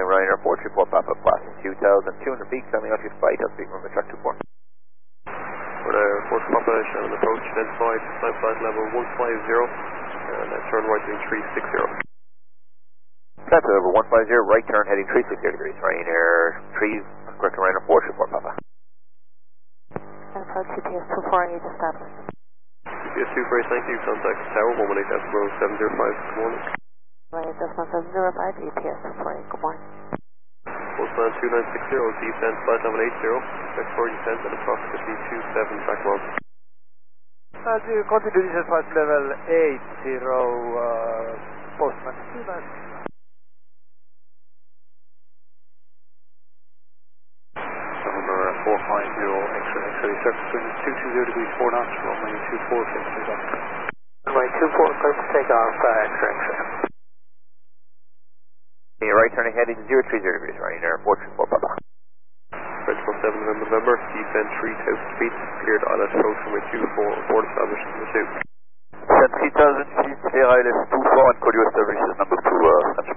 runway Ryanair 434 Papa, passing 2,200 feet, coming off your flight, I'll speak from the track 24. Ryanair 4 Papa, Shannon approach, identified, climb flight level 150, and turn right heading 360. Flight level 150, right turn heading 360 degrees, Ryanair 3, correct, Ryanair 434 Papa. Approach GPS 248 established. GPS 248, thank you, contact tower 118.705, good morning. Right, decimal 705, GPS 248, good morning. Postman 2960, descent flight level 80, expect for descent at approximately 27 track miles. Continue descent flight level 80, Postman 2960. 450, X-ray surface wind is 220 degrees 4 knots, runway 24, take off. Runway 24, clear to take off, X-ray. Right turning heading 030 degrees, Ryanair 434 Papa. French 17 November, descent 3,000 feet, cleared island approach runway 24, board established number 2. Descent 3,000 feet, clear ILS 24 and call US services number 2,